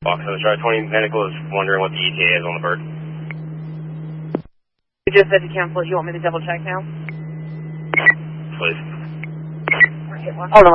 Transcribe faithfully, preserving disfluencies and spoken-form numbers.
Fox on the Charlie twenty Medical is wondering what the E T A is on the bird. You just said to cancel it. You want me to double check now? Please. Hold on.